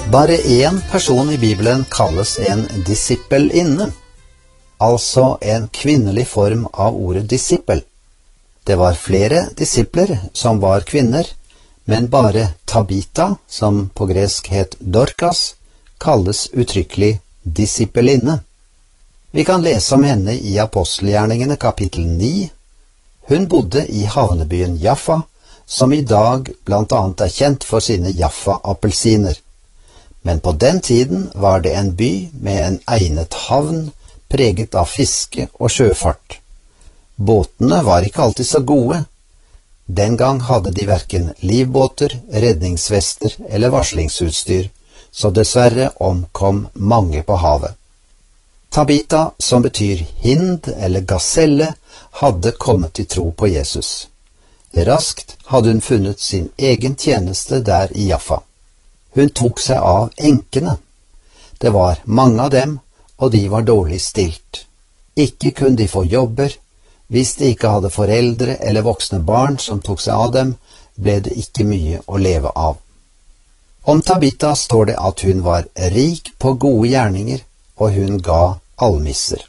Bare én person i Bibelen kalles en disippelinne, altså en kvinnelig form av ordet disippel. Det var flere disipler som var kvinner, men bare Tabita, som på gresk het Dorcas, kalles uttrykkelig disippelinne. Vi kan lese om henne i Apostelgjerningene kapittel 9. Hun bodde i havnebyen Jaffa, som i dag blant annet er kjent for sine Jaffa-appelsiner. Men på den tiden var det en by med en egnet havn, preget av fiske og sjøfart. Båtene var ikke alltid så gode. Den gang hadde de hverken livbåter, redningsvester eller varslingsutstyr, så dessverre omkom mange på havet. Tabita, som betyr hind eller gaselle, hadde kommet til tro på Jesus. Raskt hadde hun funnet sin egen tjeneste der i Jaffa. Hun tok seg av enkene. Det var mange av dem, og de var dårlig stilt. Ikke kunne de få jobber. Hvis de ikke hadde foreldre eller voksne barn som tok seg av dem, ble det ikke mye å leve av. Om Tabita står det at hun var rik på gode gjerninger, og hun ga almisser.